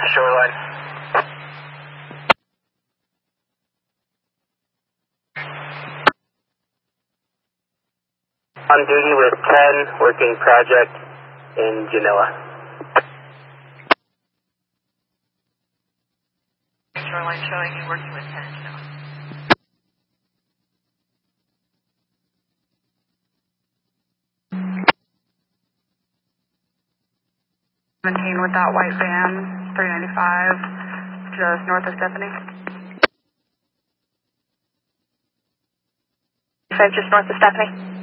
shoreline. On duty with 10, working project in Genoa. Shoreline showing you working with 10, Genoa. 17 with that white van, 395, just north of Stephanie. So just north of Stephanie.